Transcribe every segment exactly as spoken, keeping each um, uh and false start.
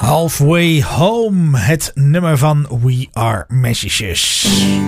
Halfway Home, het nummer van We Are Messages.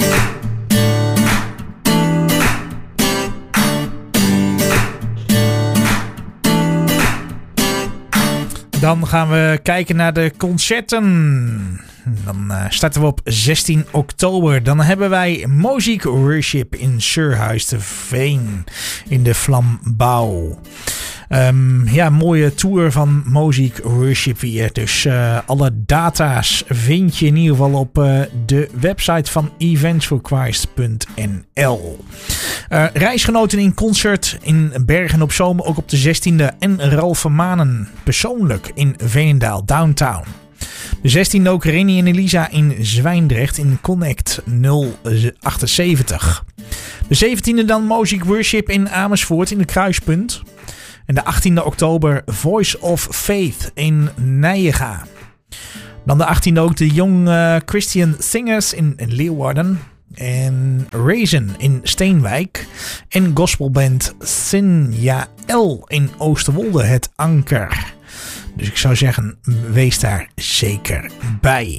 Dan gaan we kijken naar de concerten. Dan uh, starten we op zestien oktober. Dan hebben wij Moziek Worship in Surhuis te Veen in de Flambouw. Um, ja, mooie tour van Moziek Worship weer. Dus uh, alle data's vind je in ieder geval op uh, de website van events for christ punt n l. Uh, reisgenoten in concert in Bergen op Zoom ook op de zestiende. En Ralf van Manen persoonlijk in Veenendaal Downtown. De zestiende ook Reni en Elisa in Zwijndrecht in Connect nul achtenzeventig. De zeventiende dan Moziek Worship in Amersfoort in de Kruispunt. En de achttiende oktober Voice of Faith in Nijega. Dan de achttiende ook de Young uh, Christian Singers in, in Leeuwarden. En Raisin in Steenwijk. En gospelband Sinja L in Oosterwolde, het Anker. Dus ik zou zeggen, wees daar zeker bij.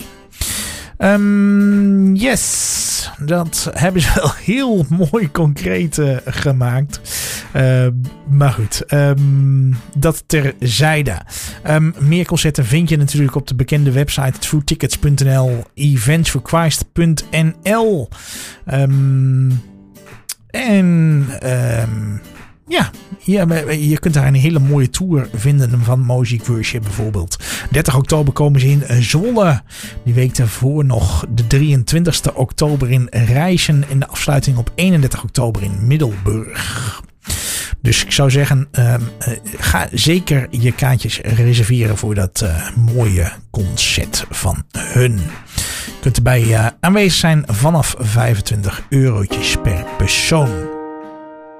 Um, yes, dat hebben ze wel heel mooi concreet uh, gemaakt. Uh, maar goed, um, dat terzijde. Um, meer concerten vind je natuurlijk op de bekende website foodtickets punt n l, events for christ punt n l. Um, en um, ja, je, je kunt daar een hele mooie tour vinden van Moziek Worship bijvoorbeeld. dertig oktober komen ze in Zwolle. Die week daarvoor nog de drieëntwintigste oktober in Rijssen. En de afsluiting op eenendertig oktober in Middelburg. Dus ik zou zeggen, uh, ga zeker je kaartjes reserveren voor dat uh, mooie concert van hun. Je kunt erbij uh, aanwezig zijn vanaf vijfentwintig eurotjes per persoon.